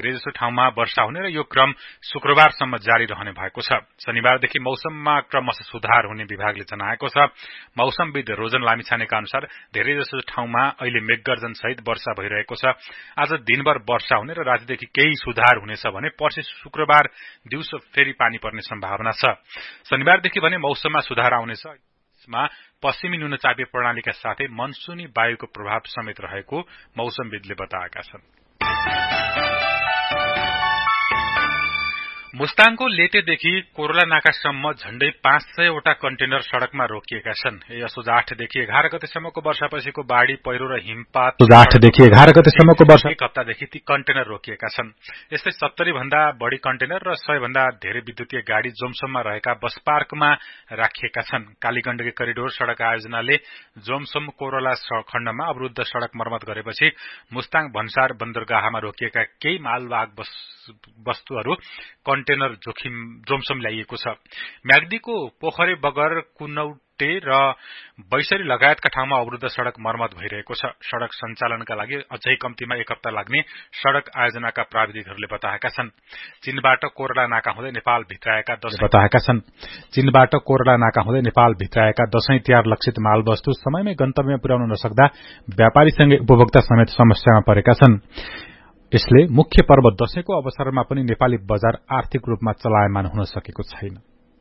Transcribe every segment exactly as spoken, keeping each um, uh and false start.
धेरैजसो ठाउँमा वर्षा हुने र यो क्रम शुक्रबारसम्म जारी रहने भएको छ। शनिबारदेखि मौसममा क्रमशः सुधार हुने विभागले जनाएको छ। मौसमविद रोजन लामिछानेका अनुसार धेरैजसो ठाउँमा अहिले मेघगर्जन सहित वर्षा भइरहेको छ। आज दिनभर वर्षा हुने र रातिदेखि केही सुधार हुनेछ भने पर्सि शुक्रबार दिउँसो फेरि पानी पर्ने सम्भावना छ। शनिबारदेखि भने मौसममा सुधार आउनेछ। यसमा पश्चिमी न्यूनचापीय प्रणालीका साथै मनसुनी वायुको प्रभाव समेत रहेको मौसमविदले बताएका छन्। मुस्ताङको लेटेदेखि कोरोला नाकासम्म झण्डै पाँच सयवटा कन्टेनर सड़कमा रोकिएका छन्। यही असोज आठदेखि एघार गतेसम्मको वर्षापछिको बाढ़ी पहिरो र हिमपात आठदेखि एघार गतेसम्मको वर्षा एक हप्तादेखि ती कन्टेनर रोकिएका छन्। यस्तै सत्तरी भन्दा बढ़ी कन्टेनर र सय भन्दा धेरै विद्युतीय गाड़ी जोमसोममा रहेका बस पार्कमा राखिएका छन्। कालीगण्डकी करिडोर सड़क आयोजनाले जोमसोम कोरोला खण्डमा अवरुद्ध सड़क मर्मत गरेपछि मुस्ताङ भन्सार बन्दरगाहमा रोकिएका केही मालवाहक वस्तुहरू कन्टेनर जोखिम जोमसोम ल्याइएको छ। म्याग्दीको पोखरे बगर कुनौटे र बैसरी लगायतका ठाउँमा अवरुद्ध सड़क मर्मत भइरहेको छ। सड़क सञ्चालनका लागि अझै कम्तीमा एक हप्ता लाग्ने सड़क आयोजनाका प्राविधिकहरूले बताएका छन्। चीनबाट कोरोला नाका हुँदै नेपाल भित्राएका दशैं बताएका छन् चीनबाट कोरोला नाका हुँदै नेपाल भित्राएका दशैं तिहार लक्षित मालवस्तु समयमै गन्तव्यमा पुर्याउन नसक्दा व्यापारीसँगै उपभोक्ता समेत समस्यामा परेका छन्। यसले मुख्य पर्व दशैंको अवसरमा पनि नेपाली बजार आर्थिक रूपमा चलायमान हुन सकेको छैन।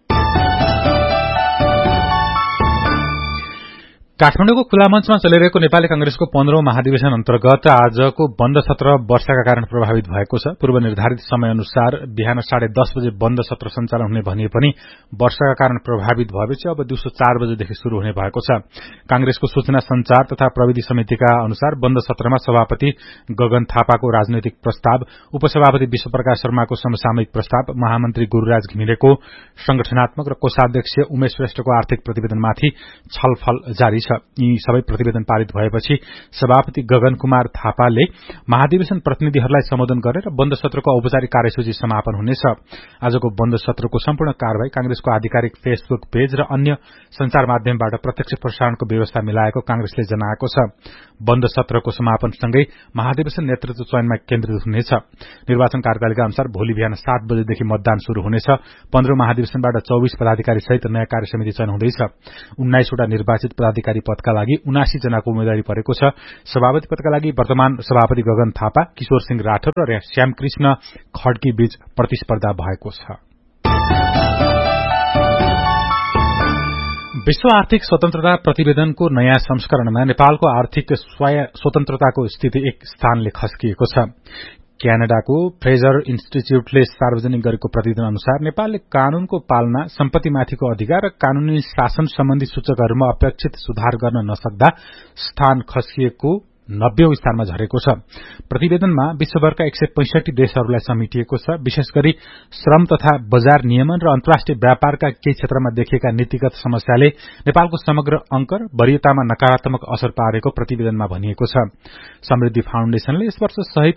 काठमाडौँको खुला मञ्चमा चलिरहेको नेपाली कांग्रेसको पन्ध्रौं महाधिवेशन अन्तर्गत आजको बन्द सत्र वर्षाका कारण प्रभावित भएको छ। पूर्व निर्धारित समय अनुसार बिहान साढे दस बजे बन्द सत्र सञ्चालन हुने भनिए पनि वर्षाका कारण प्रभावित भएपछि अब दिउँसो चार बजेदेखि शुरू हुने भएको छ। कांग्रेसको सूचना संचार तथा प्रविधि समितिका अनुसार बन्द सत्रमा सभापति गगन थापाको राजनैतिक प्रस्ताव, उपसभापति विश्वप्रकाश शर्माको समसामयिक प्रस्ताव, महामन्त्री गुरूराज घिमिरेको संगठनात्मक र कोषाध्यक्ष उमेश श्रेष्ठको आर्थिक प्रतिवेदनमाथि छलफल जारी छ। यी सबै प्रतिवेदन पारित भएपछि सभापति गगन कुमार थापाले महाधिवेशन प्रतिनिधिहरूलाई सम्बोधन गरेर बन्द सत्रको औपचारिक कार्यसूची समापन हुनेछ। आजको बन्द सत्रको सम्पूर्ण कार्यवाही कांग्रेसको आधिकारिक फेसबुक पेज र अन्य संचार माध्यमबाट प्रत्यक्ष प्रसारणको व्यवस्था मिलाएको कांग्रेसले जनाएको छ। बन्द सत्रको समापनसँगै महाधिवेशन नेतृत्व चयनमा केन्द्रित हुनेछ। निर्वाचन कार्यकालका अनुसार भोलि बिहान सात बजेदेखि मतदान शुरू हुनेछ। पन्ध्रौं महाधिवेशनबाट चौबीस पदाधिकारी सहित नयाँ कार्यसमिति चयन हुँदैछ। उन्नाइसवटा निर्वाचित पदाधिकारी पदका लागि उनासी जनाको उम्मेदवारी परेको छ। सभापति पदका लागि वर्तमान सभापति गगन थापा, किशोर सिंह राठौर र श्यामकृष्ण खड्की बीच प्रतिस्पर्धा भएको छ। विश्व आर्थिक स्वतन्त्रता प्रतिवेदनको नयाँ संस्करणमा नेपालको आर्थिक स्वतन्त्रताको स्थिति एक स्थानले खस्किएको छ। क्यानाडाको फ्रेजर इन्स्टिच्यूटले सार्वजनिक गरेको प्रतिवेदन अनुसार नेपालले कानूनको पालना, सम्पत्तिमाथिको अधिकार र कानूनी शासन सम्बन्धी सूचकहरूमा अपेक्षित सुधार गर्न नसक्दा स्थान खस्किएको नब्बेौं स्थानमा झरेको छ। प्रतिवेदनमा विश्वभरका एक सय पैंसठी देशहरूलाई समेटिएको छ। विशेष गरी श्रम तथा बजार नियमन र अन्तर्राष्ट्रिय व्यापारका केही क्षेत्रमा देखिएका नीतिगत समस्याले नेपालको समग्र अंक र वरीयतामा नकारात्मक असर पारेको प्रतिवेदनमा भनिएको छ। समृद्धि फाउन्डेशनले यस वर्ष सहित